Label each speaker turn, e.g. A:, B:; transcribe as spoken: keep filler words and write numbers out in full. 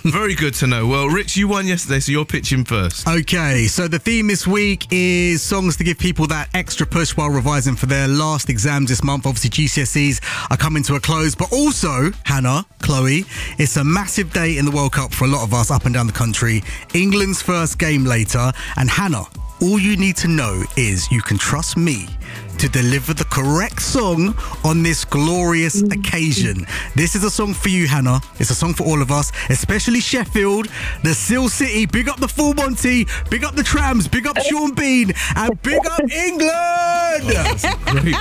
A: Very good to know. Well, Rich, you won yesterday, so you're pitching first.
B: Okay, so the theme this week is songs to give people that extra push while revising for their last exams this month. Obviously, G C S Es are coming to a close, but also, Hannah, Chloe, it's a massive day in the World Cup for a lot of us up and down the country. England's first game later, and Hannah, all you need to know is you can trust me to deliver the correct song on this glorious occasion. This is a song for you, Hannah. It's a song for all of us, especially Sheffield, the Seal City. Big up the Full Monty, big up the Trams, big up Sean Bean, and big up England!
A: Oh, that's a great